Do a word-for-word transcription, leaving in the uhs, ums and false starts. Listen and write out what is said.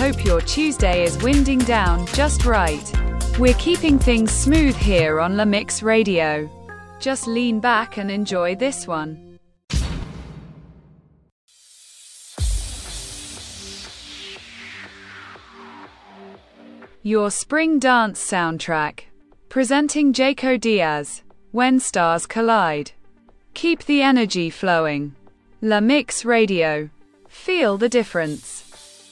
hope your Tuesday is winding down just right. We're keeping things smooth here on La Mix Radio. Just lean back and enjoy this one. Your spring dance soundtrack. Presenting Jaco Diaz. When Stars Collide. Keep the energy flowing. La Mix Radio. Feel the difference.